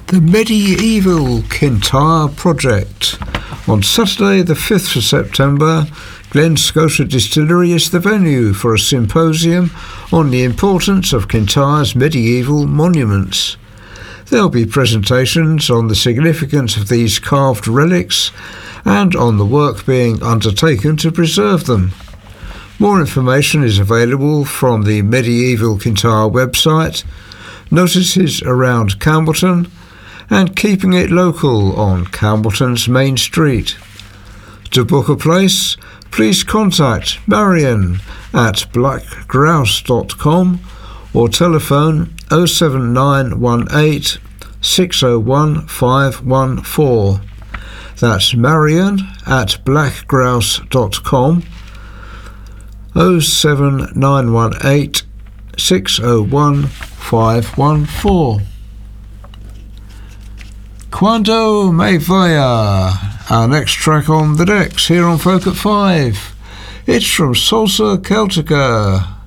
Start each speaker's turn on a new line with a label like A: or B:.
A: The Medieval Kintyre Project. On Saturday the 5th of September, Glen Scotia Distillery is the venue for a symposium on the importance of Kintyre's medieval monuments. There will be presentations on the significance of these carved relics and on the work being undertaken to preserve them. More information is available from the Medieval Kintyre website, notices around Campbellton, and keeping it local on Campbellton's Main Street. To book a place, please contact Marion at blackgrouse.com or telephone 07918 601 514. That's Marion at blackgrouse.com 07918 601 514. Quando me vaya, our next track on the decks here on Folk at 5. It's from Salsa Celtica.